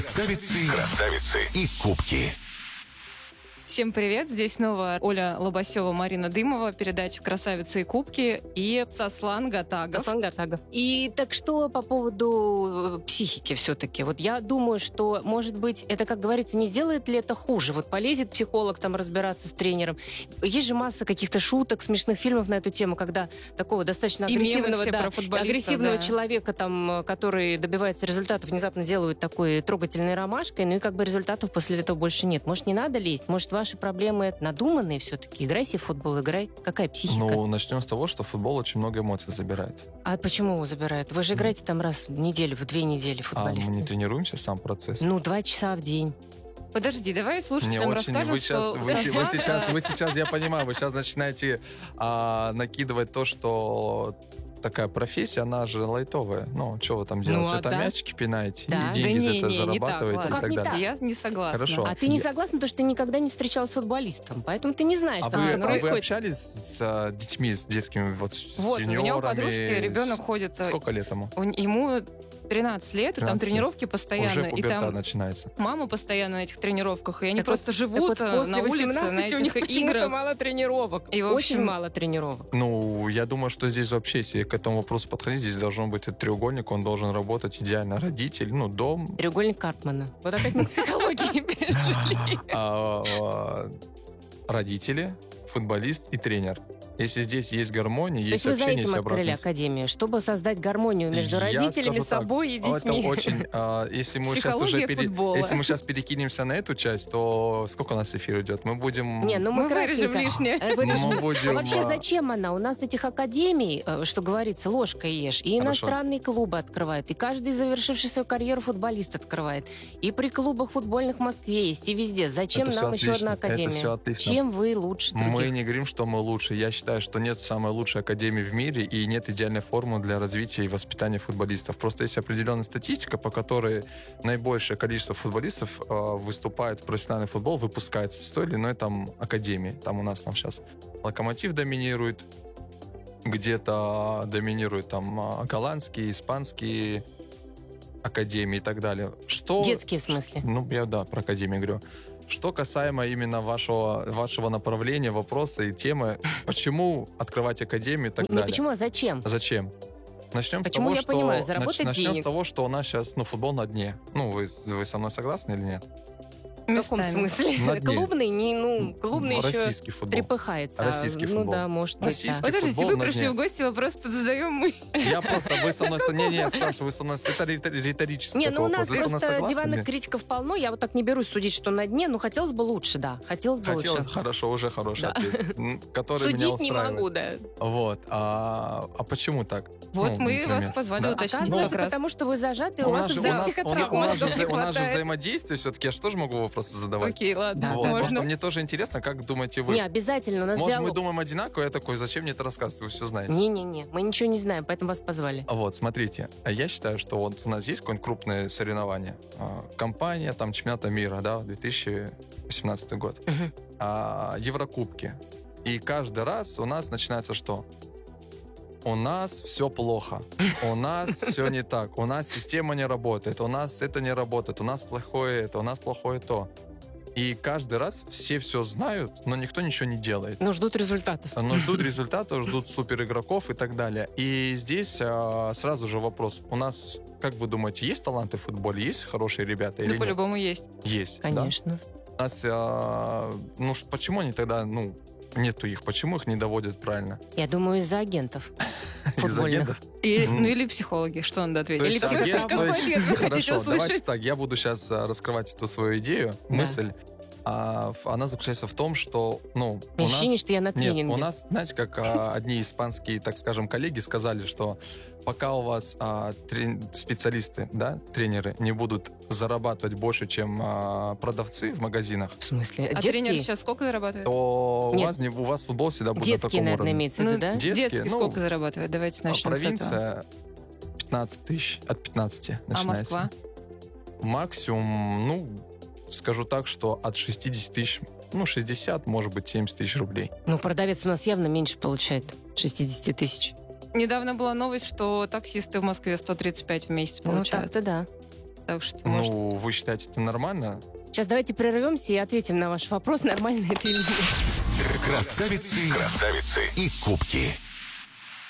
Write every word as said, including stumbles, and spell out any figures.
Красавицы, красавицы и кубки. Всем привет, здесь снова Оля Лобасева, Марина Дымова, передача «Красавицы и кубки» и Сослан Гатагов. Сослан Гатагов. И так что по поводу психики все-таки? Вот я думаю, что, может быть, это, как говорится, не сделает ли это хуже? Вот полезет психолог там разбираться с тренером. Есть же масса каких-то шуток, смешных фильмов на эту тему, когда такого достаточно И агрессивного, да, агрессивного да. человека, там, который добивается результатов, внезапно делают такой трогательной ромашкой, ну и как бы результатов после этого больше нет. Может, не надо лезть? Может, ваши проблемы это надуманные все-таки? Играй себе в футбол, играй. Какая психика? Ну, начнем с того, что футбол очень много эмоций забирает. А почему его забирает? Вы же играете там раз в неделю, в две недели футболисты. А мы не тренируемся, сам процесс. Ну, два часа в день. Подожди, давай слушателям Не очень, расскажем, вы что... сейчас, вы, вы сейчас, вы сейчас, я понимаю, вы сейчас начинаете а, накидывать то, что такая профессия, она же лайтовая. Ну, что вы там делаете? Ну, а это да. мячики пинаете, Да. и деньги Да за не, это не, не так, зарабатываете ладно. и Как так не далее. так? Я не согласна. Хорошо. А ты не Я- согласна, потому что ты никогда не встречалась с футболистом, поэтому ты не знаешь, А что вы, там а вы происходит. общались с а, детьми, с детскими, вот, с Вот, у юниорами? меня у подружки с- ребенок ходит... э, Сколько лет ему? у- Ему тринадцать лет, и там тринадцать лет. тренировки постоянно. Уже и пубертат там начинается. мама постоянно на этих тренировках, и они Так просто вот- живут так вот э, после на улице, на восемнадцати у них этих почему-то играх. мало тренировок. И, в Очень общем- мало тренировок. Ну, я думаю, что здесь вообще, если к этому вопросу подходить, здесь должен быть этот треугольник, он должен работать идеально. Родитель, ну, дом, Треугольник Карпмана. Вот опять мы к психологии перешли. а, а, родители, футболист и тренер. Если здесь есть гармония, То есть есть вы за общение, этим есть открыли обратная связь. академию, чтобы создать гармонию между Я родителями, скажу так, собой и Это детьми. очень, а, если мы сейчас уже Психология пере- футбола. если мы сейчас перекинемся на эту часть, то сколько у нас эфир идет? Мы будем. Не, ну мы, Мы вырежем кратенько. лишнее. Э, вырежем. Мы будем, А вообще а, зачем она? У нас этих академий, э, что говорится, ложкой ешь. И Хорошо. иностранные клубы открывают. И каждый, завершивший свою карьеру, футболист открывает. И при клубах футбольных в Москве есть, и везде. Зачем Это всё нам еще отлично. одна академия? Это всё отлично. Чем вы лучше других? Мы не говорим, что мы лучше. Я считаю, что нет самой лучшей академии в мире и нет идеальной формулы для развития и воспитания футболистов. Просто есть определенная статистика, по которой наибольшее количество футболистов э, выступает в профессиональный футбол, выпускается с той или иной там академии. Там у нас там сейчас Локомотив доминирует, где-то доминируют там э, голландские, испанские академии и так далее. Что... Детские в смысле? Ну, я, да, про академию говорю. Что касаемо именно вашего, вашего направления, вопроса и темы, почему открывать академию и так Не далее? почему, а зачем? Зачем? Начнем Почему с того, я что... понимаю, заработать начнем денег. с того, что у нас сейчас, ну, футбол на дне. Ну, вы, вы со мной согласны или нет? В каком Местами. смысле? На дне. Клубный, не, ну, клубный В еще российский футбол. трепыхается. Российский Ну футбол. да, может быть, Российский да. Подождите, футбол вы на пришли дне. в гости, вопрос тут задаем мы. Я просто, вы со мной... Не, не, я спрашиваю, вы со мной... Это ритор- риторический Не, ну у такой нас вопрос. Вы со мной просто согласны или диванных нет? критиков полно. Я вот так не берусь судить, что на дне. Ну, хотелось бы лучше, да. Хотелось бы Хотелось, лучше. хорошо, уже хороший Да. ответ, м, который меня Судить не устраивает. могу, да. Вот. А, а почему так? Вот Ну, мы например. вас позвали Да. уточнить как Оказывается, раз. потому что вы зажаты, Ну, у вас же- взять у нас, у, нас, у, нас же, психопсихологов не вза- у нас же хватает. взаимодействие все-таки. Я же тоже могу вопросы задавать. Окей, ладно, Да, Вот, да. Просто можно. мне тоже интересно, как думаете вы? Не, обязательно, у нас Может, мы диалог. думаем одинаково, я такой, зачем мне это рассказывать, вы все знаете. Не-не-не, мы ничего не знаем, поэтому вас позвали. Вот, смотрите, а я считаю, что вот у нас есть какое-нибудь крупное соревнование. А, Компания, там, чемпионата мира, да, две тысячи восемнадцатый год. Мгм. А, Еврокубки. И каждый раз у нас начинается что? У нас все плохо, у нас все не так, у нас система не работает, у нас это не работает, у нас плохое это, у нас плохое то. И каждый раз все все знают, но никто ничего не делает. Ну, ждут результатов. Но ждут результатов, ждут супер игроков и так далее. И здесь а, сразу же вопрос. У нас, как вы думаете, есть таланты в футболе? Есть хорошие ребята или Ну, нет? по-любому есть. Есть, да? Конечно. У нас, а, ну, ш- почему они тогда, ну, нету их? Почему их не доводят правильно? Я думаю, из-за агентов Из футбольных. агентов? И, Мгм. ну или психологи, что надо ответить? То Или есть психолог, агент- то есть- какой ответ вы хотите Хорошо, давайте услышать? так. Я буду сейчас раскрывать эту свою идею, Да. мысль. А, ф- она заключается в том, что, ну, у Ощущение, нас... что я на Нет, тренинге. у нас, знаете, как а, одни испанские, так скажем, коллеги сказали, что пока у вас а, трен- специалисты, да, тренеры, не будут зарабатывать больше, чем а, продавцы в магазинах, В смысле? А детские? тренер сейчас сколько зарабатывает? то у Нет. вас, не, у вас футбол всегда будет на Детские, таком наверное, уровне. имеется в виду, Ну, да? детские, Детский ну, сколько зарабатывает? Давайте А начнем с этого. провинция пятнадцать тысяч, от пятнадцати А начинается. Москва? Максимум, ну, скажу так, что от шестьдесят тысяч, ну, шестьдесят, может быть, семьдесят тысяч рублей. Ну, продавец у нас явно меньше получает. шестьдесят тысяч. Недавно была новость, что таксисты в Москве сто тридцать пять в месяц Ну, получают. так-то да. Так что, Ну, может... вы считаете это нормально? Сейчас давайте прервемся и ответим на ваш вопрос, нормально это или нет. Красавицы, красавицы и кубки.